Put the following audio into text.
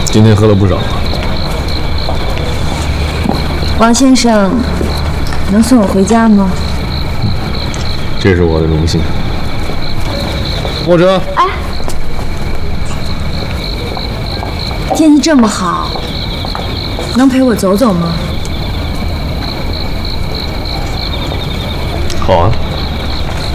今天喝了不少。 王先生，能送我回家吗？ 这是我的荣幸。莫哲， 哎，天气这么好，能陪我走走吗？ 好啊。